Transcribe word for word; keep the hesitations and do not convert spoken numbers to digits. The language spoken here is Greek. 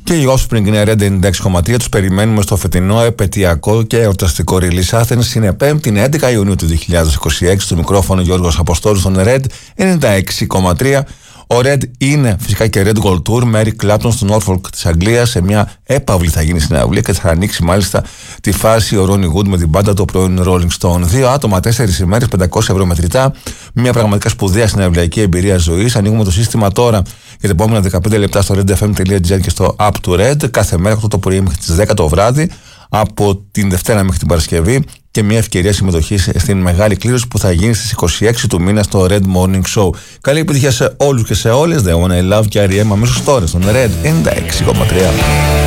Και οι Offspring είναι Red ενενήντα έξι κόμμα τρία. Τους περιμένουμε στο φετινό επαιτειακό και εορταστικό Release Athens. Είναι Πέμπτη, είναι έντεκα Ιουνίου του δύο χιλιάδες είκοσι έξι. Στο μικρόφωνο Γιώργος Αποστόλου στον Red ενενήντα έξι κόμμα τρία. Ο Red είναι φυσικά και Red Gold Tour με Eric Clapton στο Norfolk της Αγγλίας. Σε μια έπαυλη θα γίνει συναυλία και θα ανοίξει μάλιστα τη φάση ο Ronnie Wood με την μπάντα του πρώην Rolling Stone. Δύο άτομα, τέσσερις ημέρες, πεντακόσια ευρώ μετρητά. Μια πραγματικά σπουδαία συναυλιακή εμπειρία ζωής. Ανοίγουμε το σύστημα τώρα για τα επόμενα δεκαπέντε λεπτά στο redfm τελεία gr και στο app του Red. Κάθε μέρα οκτώ το πρωί μέχρι τις δέκα το βράδυ. Από την Δευτέρα μέχρι την Παρασκευή. Και μια ευκαιρία συμμετοχής στην μεγάλη κλήρωση που θα γίνει στις είκοσι έξι του μήνα στο Red Morning Show. Καλή επιτυχία σε όλους και σε όλες. The One I Love και αρι εμ αμέσως τώρα στον Red ενενήντα έξι κόμμα τρία.